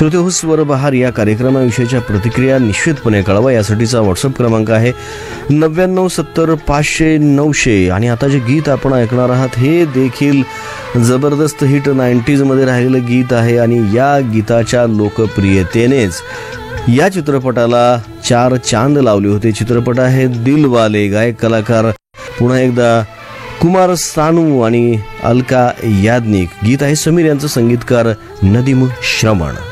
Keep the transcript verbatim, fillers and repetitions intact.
श्रोते हो, स्वरबहार या कार्यक्रमाविषयीच्या प्रतिक्रिया निश्चितपणे कळवा. यासाठीचा व्हॉट्सअप क्रमांक आहे नव्याण्णव सत्तर पाचशे नऊशे. आणि आता जे गीत आपण ऐकणार आहात हे देखील जबरदस्त हिट नाईन्टीजमध्ये राहिलेलं गीत आहे आणि या गीताच्या लोकप्रियतेनेच या चित्रपटाला चार चांद लावले होते. चित्रपट आहे दिलवाले. गायक कलाकार पुन्हा एकदा कुमार सानू आणि अलका याज्ञिक. गीत आहे समीर यांचं, संगीतकार नदीम श्रवण.